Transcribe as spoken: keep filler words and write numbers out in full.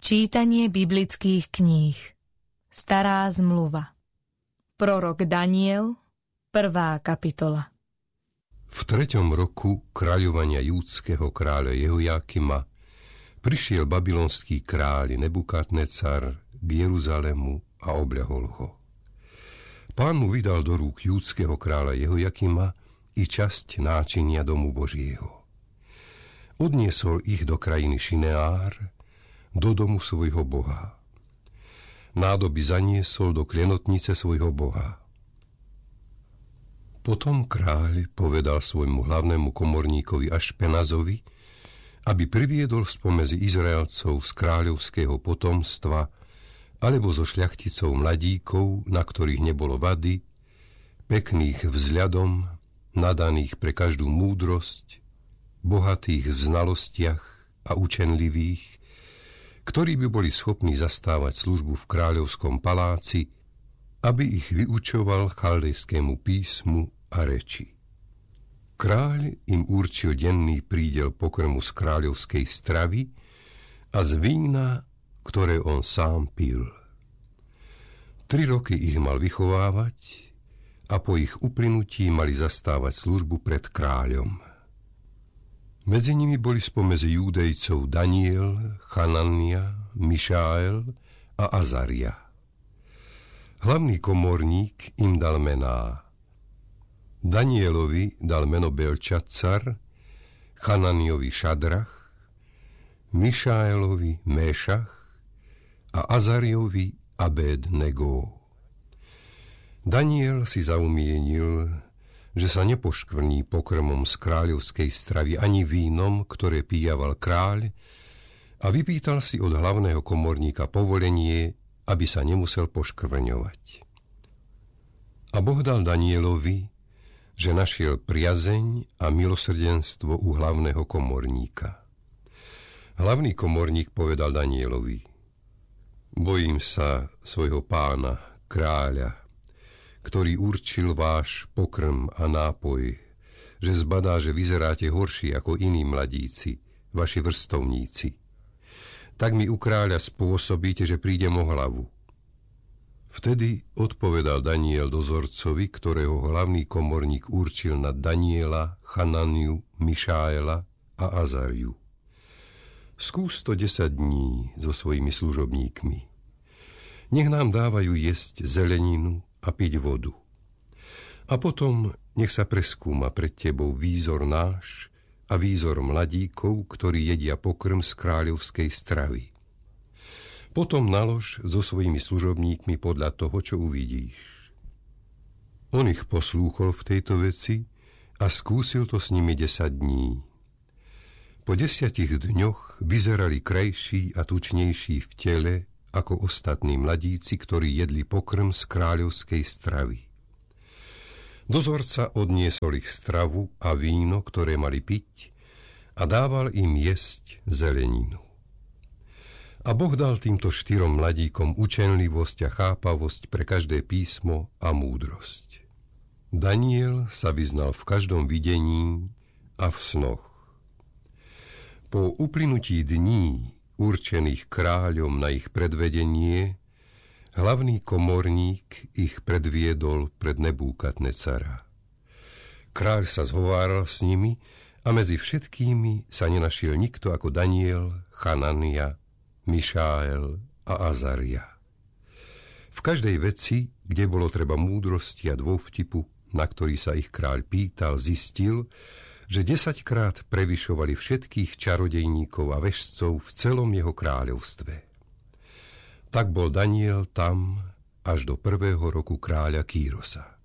Čítanie biblických kníh. Stará zmluva. Prorok Daniel, prvá kapitola. V treťom roku kráľovania júdskeho kráľa Jehojakima prišiel babylonský kráľ Nebukadnecar k Jeruzalému a obľahol ho. Pán mu vydal do rúk júdskeho kráľa Jehojakima i časť náčinia domu Božieho. Odniesol ich do krajiny Šineár, do domu svojho boha. Nádoby zaniesol do klenotnice svojho boha. Potom kráľ povedal svojmu hlavnému komorníkovi Ašpenazovi, aby priviedol spomedzi Izraelcov z kráľovského potomstva alebo zo šľachticov mladíkov, na ktorých nebolo vady, pekných vzhľadom, nadaných pre každú múdrosť, bohatých v znalostiach a učenlivých, ktorí by boli schopní zastávať službu v kráľovskom paláci, aby ich vyučoval chaldejskému písmu a reči. Kráľ im určil denný prídel pokrmu z kráľovskej stravy a z vína, ktoré on sám pil. Tri roky ich mal vychovávať a po ich uplynutí mali zastávať službu pred kráľom. Medzi nimi boli spomedzi Júdejcov Daniel, Chanania, Mišael a Azaria. Hlavný komorník im dal mená. Danielovi dal meno Belčacar, Chananiovi Šadrach, Mišaelovi Méšach a Azariovi Abed-Nego. Daniel si zaumienil, že sa nepoškvrní pokrmom z kráľovskej stravy ani vínom, ktoré pijaval kráľ, a vypýtal si od hlavného komorníka povolenie, aby sa nemusel poškvrňovať. A Boh dal Danielovi, že našiel priazeň a milosrdenstvo u hlavného komorníka. Hlavný komorník povedal Danielovi: Bojím sa svojho pána, kráľa, ktorý určil váš pokrm a nápoj, že zbadá, že vyzeráte horší ako iní mladíci, vaši vrstovníci. Tak mi u kráľa spôsobíte, že prídem o hlavu. Vtedy odpovedal Daniel dozorcovi, ktorého hlavný komorník určil na Daniela, Chananiu, Mišaela a Azariu: Skús to desať dní so svojimi služobníkmi. Nech nám dávajú jesť zeleninu a piť vodu. A potom nech sa preskúma pred tebou výzor náš a výzor mladíkov, ktorí jedia pokrm z kráľovskej stravy. Potom nalož so svojimi služobníkmi podľa toho, čo uvidíš. On ich poslúchol v tejto veci a skúsil to s nimi desať dní. Po desiatich dňoch vyzerali krajší a tučnejší v tele ako ostatní mladíci, ktorí jedli pokrm z kráľovskej stravy. Dozorca odniesol ich stravu a víno, ktoré mali piť, a dával im jesť zeleninu. A Boh dal týmto štyrom mladíkom učenlivosť a chápavosť pre každé písmo a múdrosť. Daniel sa vyznal v každom videní a v snoch. Po uplynutí dní určených kráľom na ich predvedenie, hlavný komorník ich predviedol pred Nebukadnecara. Kráľ sa zhováral s nimi a medzi všetkými sa nenašiel nikto ako Daniel, Chanania, Mišael a Azaria. V každej veci, kde bolo treba múdrosti a dôvtipu, na ktorý sa ich kráľ pýtal, zistil, že desaťkrát prevyšovali všetkých čarodejníkov a vešcov v celom jeho kráľovstve. Tak bol Daniel tam až do prvého roku kráľa Kýrosa.